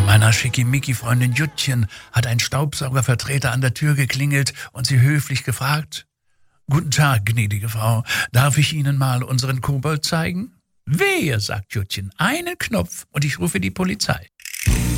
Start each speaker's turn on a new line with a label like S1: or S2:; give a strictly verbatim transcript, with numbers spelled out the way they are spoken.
S1: meiner Schickimicki-Freundin Juttchen hat ein Staubsaugervertreter an der Tür geklingelt und sie höflich gefragt: »Guten Tag, gnädige Frau, darf ich Ihnen mal unseren Kobold zeigen?« »Wehe«, sagt Juttchen, »einen Knopf und ich rufe die Polizei.«